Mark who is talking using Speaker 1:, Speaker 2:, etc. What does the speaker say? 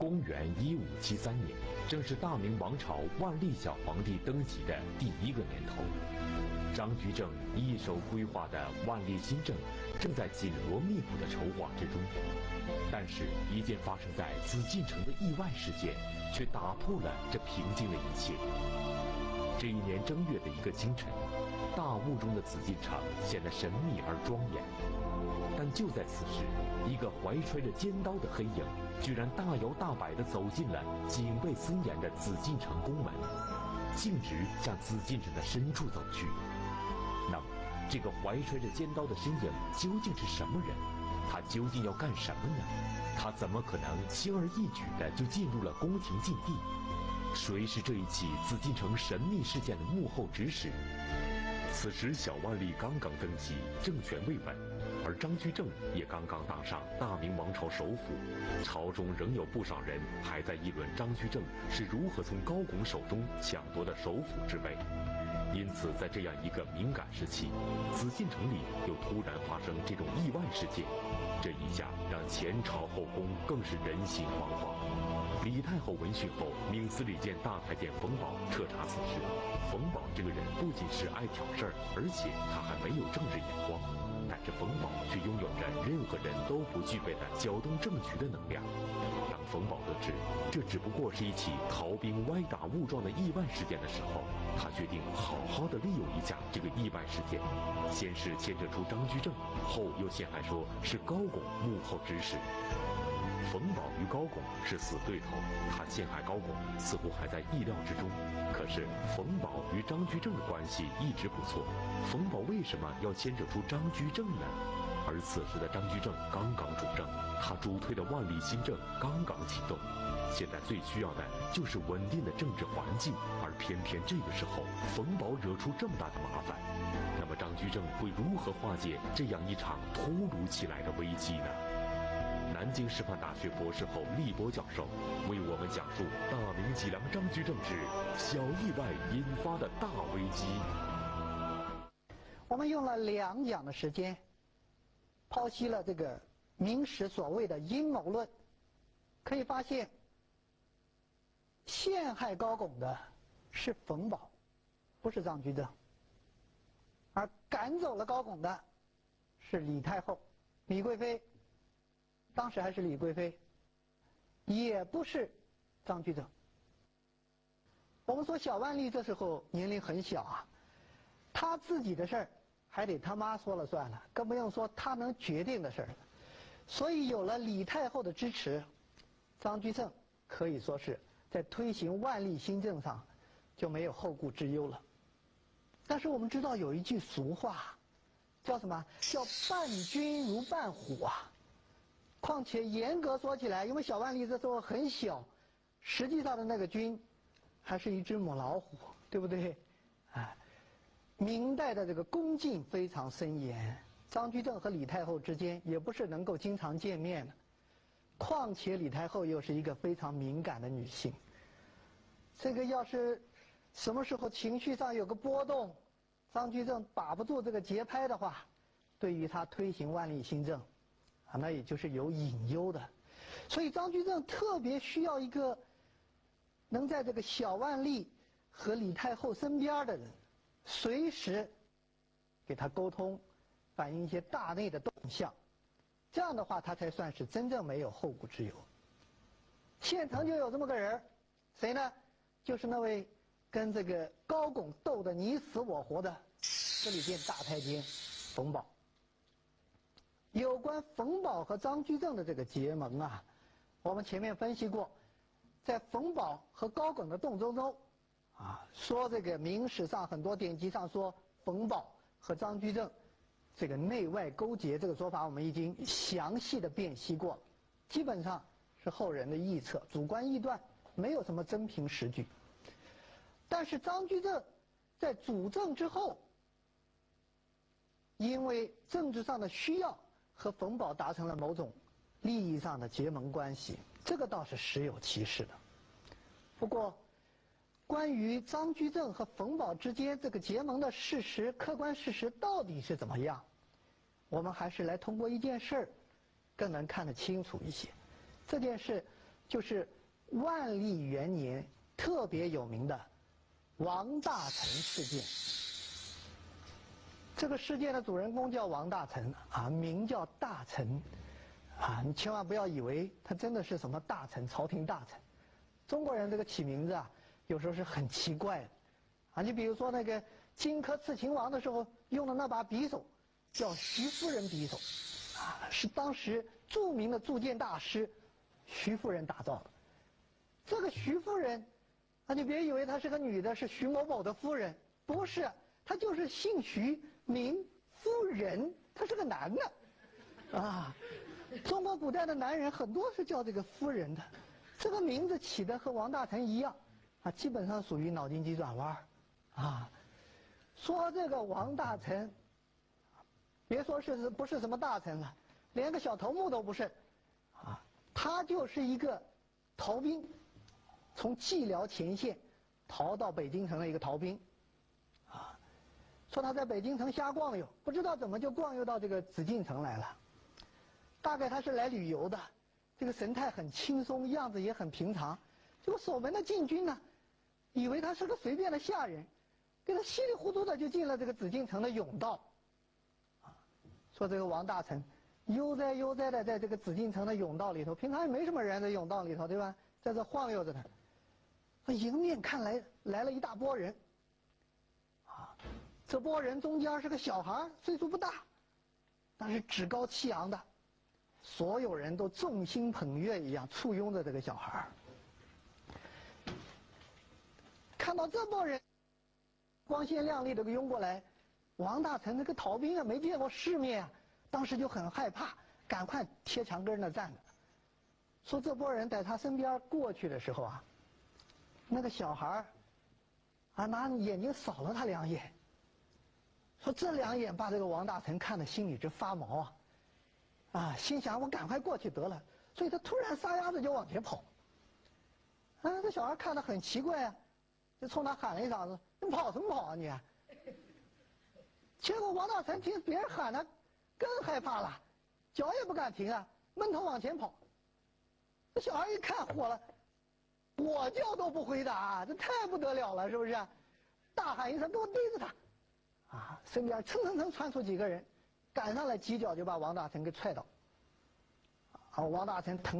Speaker 1: 公元1573年，正是大明王朝万历小皇帝登基的第1个年头。张居正一手规划的万历新政正在紧锣密鼓的筹划之中。但是，一件发生在紫禁城的意外事件，却打破了这平静的一切。这一年正月的一个清晨，大雾中的紫禁城显得神秘而庄严。但就在此时，一个怀揣着尖刀的黑影，居然大摇大摆地走进了警备森严的紫禁城宫门，径直向紫禁城的深处走去。那么，这个怀揣着尖刀的身影究竟是什么人？他究竟要干什么呢？他怎么可能轻而易举地就进入了宫廷禁地？谁是这一起紫禁城神秘事件的幕后指使？此时，小万历刚刚登基，政权未稳，而张居正也刚刚当上大明王朝首辅，朝中仍有不少人还在议论张居正是如何从高拱手中抢夺的首辅之位。因此，在这样一个敏感时期，紫禁城里又突然发生这种意外事件，这一下让前朝后宫更是人心惶惶。李太后闻讯后，命司礼监大太监冯保彻查此事。冯保这个人不仅是爱挑事儿，而且他还没有政治眼光，但是冯保却拥有着任何人都不具备的搅动政局的能量。当冯保得知这只不过是一起逃兵歪打误撞的意外事件的时候，他决定好好的利用一下这个意外事件，先是牵扯出张居正，后又陷害说是高拱幕后指使。冯保与高拱是死对头，他陷害高拱似乎还在意料之中。可是冯保与张居正的关系一直不错，冯保为什么要牵扯出张居正呢？而此时的张居正刚刚主政，他主推的万历新政刚刚启动，现在最需要的就是稳定的政治环境，而偏偏这个时候冯保惹出这么大的麻烦。那么张居正会如何化解这样一场突如其来的危机呢？南京师范大学博士后厉波教授为我们讲述大明脊梁张居正之小意外引发的大危机。
Speaker 2: 我们用了2讲的时间，剖析了这个明史所谓的阴谋论。可以发现，陷害高拱的是冯保，不是张居正；而赶走了高拱的是李太后，李贵妃。当时还是李贵妃，也不是张居正。我们说小万历这时候年龄很小啊，他自己的事儿还得他妈说了算了，更不用说他能决定的事儿了。所以有了李太后的支持，张居正可以说是在推行万历新政上就没有后顾之忧了。但是我们知道有一句俗话，叫什么？叫伴君如伴虎啊。况且严格说起来，因为小万历这时候很小，实际上的那个君还是一只母老虎，对不对？哎，明代的这个宫禁非常森严，张居正和李太后之间也不是能够经常见面的。况且李太后又是一个非常敏感的女性，这个要是什么时候情绪上有个波动，张居正把不住这个节拍的话，对于他推行万历新政啊，那也就是有隐忧的。所以张居正特别需要一个能在这个小万历和李太后身边的人，随时给他沟通，反映一些大内的动向。这样的话，他才算是真正没有后顾之忧。现成就有这么个人，谁呢？就是那位跟这个高拱斗得你死我活的司礼监大太监冯保。有关冯保和张居正的这个结盟啊，我们前面分析过，在冯保和高拱的斗争中，啊，说这个明史上很多典籍上说冯保和张居正这个内外勾结这个说法，我们已经详细的辨析过，基本上是后人的臆测、主观臆断，没有什么真凭实据。但是张居正在主政之后，因为政治上的需要，和冯保达成了某种利益上的结盟关系，这个倒是实有其事的。不过，关于张居正和冯保之间这个结盟的事实，客观事实到底是怎么样，我们还是来通过一件事儿，更能看得清楚一些。这件事就是万历元年特别有名的王大臣事件。这个事件的主人公叫王大臣啊，名叫大臣啊，你千万不要以为他真的是什么大臣，朝廷大臣。中国人这个起名字啊，有时候是很奇怪的啊。你比如说那个荆轲刺秦王的时候用的那把匕首，叫徐夫人匕首，啊，是当时著名的铸剑大师徐夫人打造的。这个徐夫人啊，你别以为她是个女的，是徐某某的夫人，不是，她就是姓徐名夫人，她是个男的，啊，中国古代的男人很多是叫这个夫人的，这个名字起的和王大臣一样，啊，基本上属于脑筋急转弯，啊，说这个王大臣，别说不是什么大臣了，连个小头目都不是，啊，他就是一个逃兵，从蓟辽前线逃到北京城的一个逃兵，啊，说他在北京城瞎逛悠，不知道怎么就逛悠到这个紫禁城来了，大概他是来旅游的，这个神态很轻松，样子也很平常，结果守门的禁军呢，以为他是个随便的下人，给他稀里糊涂的就进了这个紫禁城的甬道，啊，说这个王大臣悠哉悠哉的在这个紫禁城的甬道里头，平常也没什么人在甬道里头，对吧？在这晃悠着呢，迎面看来了一大波人，啊，这波人中间是个小孩，岁数不大，但是趾高气扬的，所有人都众星捧月一样簇拥着这个小孩。看到这波人光鲜亮丽的拥过来，王大臣那个逃兵啊，没见过世面啊，当时就很害怕，赶快贴墙根那站着。说这波人在他身边过去的时候啊，那个小孩啊拿眼睛扫了他两眼，说这两眼把这个王大臣看得心里直发毛啊，啊，心想我赶快过去得了，所以他突然撒丫子就往前跑。啊，这小孩看得很奇怪啊，就冲他喊了一嗓子：“你跑什么跑啊你？”结果王大臣听别人喊他，更害怕了，脚也不敢停啊，闷头往前跑。这小孩一看火了，我叫都不回答，这太不得了了，是不是？大喊一声：“给我逮着他！”啊，身边蹭蹭蹭窜出几个人，赶上来几脚就把王大臣给踹倒。啊，王大臣疼。